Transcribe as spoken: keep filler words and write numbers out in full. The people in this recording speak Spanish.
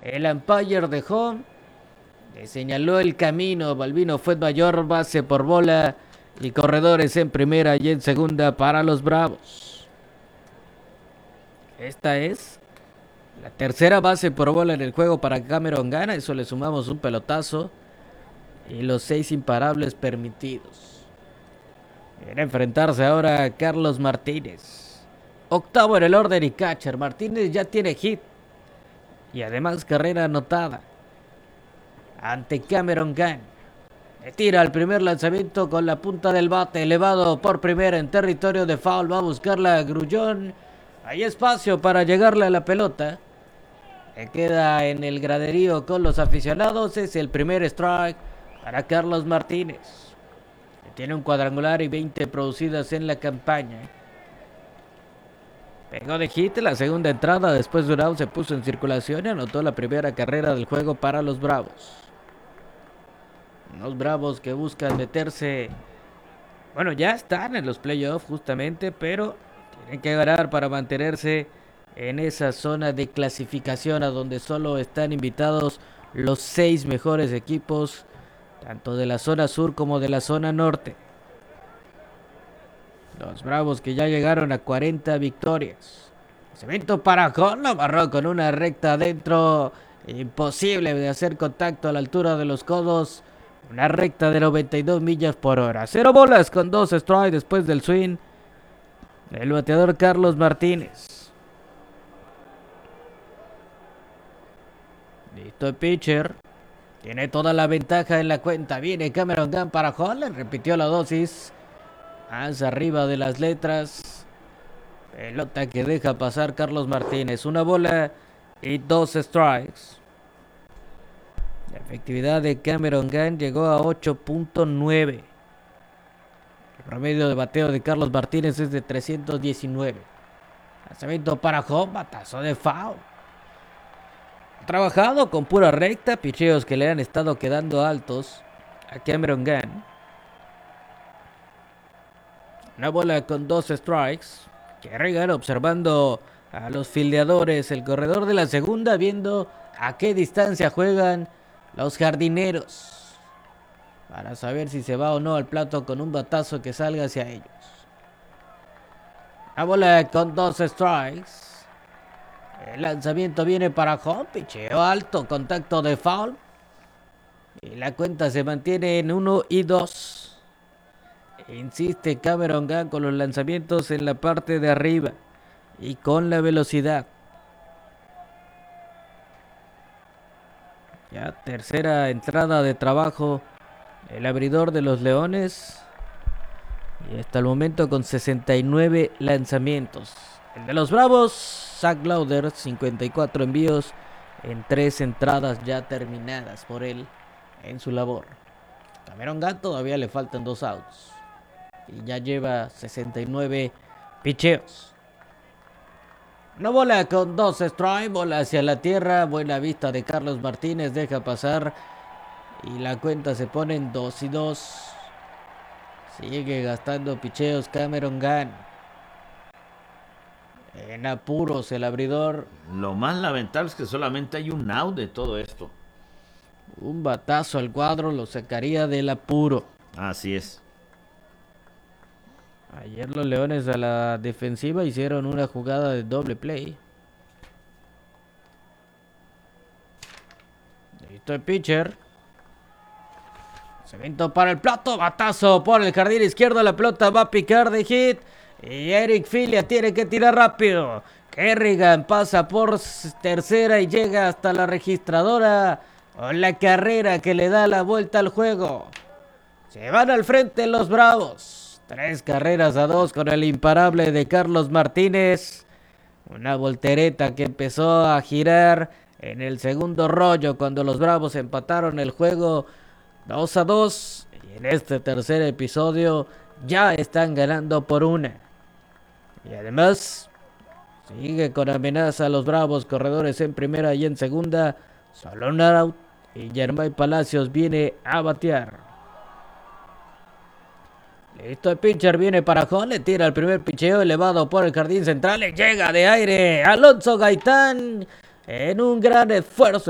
El umpire dejó, le señaló el camino. Balbino Fuenmayor, base por bola y corredores en primera y en segunda para los Bravos. Esta es la tercera base por bola en el juego para Cameron Gunn. A eso le sumamos un pelotazo y los seis imparables permitidos. Viene a enfrentarse ahora a Carlos Martínez, octavo en el orden y catcher. Martínez ya tiene hit y además carrera anotada ante Cameron Gunn. Le tira el primer lanzamiento con la punta del bate, elevado por primera en territorio de foul. Va a buscarla a Grullón. Hay espacio para llegarle a la pelota. Le queda en el graderío con los aficionados. Es el primer strike para Carlos Martínez. Tiene un cuadrangular y veinte producidas en la campaña. Pegó de hit la segunda entrada. Después de un out se puso en circulación y anotó la primera carrera del juego para los Bravos. Los Bravos que buscan meterse, bueno, ya están en los playoffs justamente, pero tienen que ganar para mantenerse en esa zona de clasificación a donde solo están invitados los seis mejores equipos, tanto de la zona sur como de la zona norte. Los Bravos que ya llegaron a cuarenta victorias. Lanzamiento para Jon, lo barró con una recta adentro, imposible de hacer contacto a la altura de los codos. Una recta de noventa y dos millas por hora. Cero bolas con dos strikes después del swing del bateador Carlos Martínez. Listo el pitcher. Tiene toda la ventaja en la cuenta. Viene Cameron Gunn para Holland. Repitió la dosis. Más arriba de las letras. Pelota que deja pasar Carlos Martínez. Una bola y dos strikes. La efectividad de Cameron Gunn llegó a ocho punto nueve. El promedio de bateo de Carlos Martínez es de trescientos diecinueve. Lanzamiento para home, batazo de foul. Ha trabajado con pura recta, picheos que le han estado quedando altos a Cameron Gunn. Una bola con dos strikes. Kerrigan observando a los fildeadores, el corredor de la segunda, viendo a qué distancia juegan los jardineros, para saber si se va o no al plato con un batazo que salga hacia ellos. La bola con dos strikes. El lanzamiento viene para home, picheo alto, contacto de foul. Y la cuenta se mantiene en uno y dos. Insiste Cameron Gunn con los lanzamientos en la parte de arriba y con la velocidad. Ya tercera entrada de trabajo el abridor de los Leones. Y hasta el momento con sesenta y nueve lanzamientos. El de los Bravos, Zach Lauder, cincuenta y cuatro envíos en tres entradas ya terminadas por él en su labor. Cameron Gunn todavía le faltan dos outs. Y ya lleva sesenta y nueve picheos. Una bola con dos strikes, bola hacia la tierra, buena vista de Carlos Martínez, deja pasar y la cuenta se pone en dos y dos. Sigue gastando picheos Cameron Gunn. En apuros el abridor. Lo más lamentable es que solamente hay un out de todo esto. Un batazo al cuadro lo sacaría del apuro. Así es. Ayer los Leones a la defensiva hicieron una jugada de doble play. Listo el pitcher. Lanzamiento para el plato. Batazo por el jardín izquierdo. La pelota va a picar de hit. Y Eric Filia tiene que tirar rápido. Kerrigan pasa por tercera y llega hasta la registradora. Con la carrera que le da la vuelta al juego. Se van al frente los Bravos. Tres carreras a dos con el imparable de Carlos Martínez. Una voltereta que empezó a girar en el segundo rollo cuando los Bravos empataron el juego dos a dos. Y en este tercer episodio ya están ganando por una. Y además sigue con amenaza a los Bravos, corredores en primera y en segunda. Solo un out y Germán Palacios viene a batear. Listo el pitcher, viene para Jon, le tira el primer picheo elevado por el jardín central, le llega de aire Alonso Gaitán en un gran esfuerzo.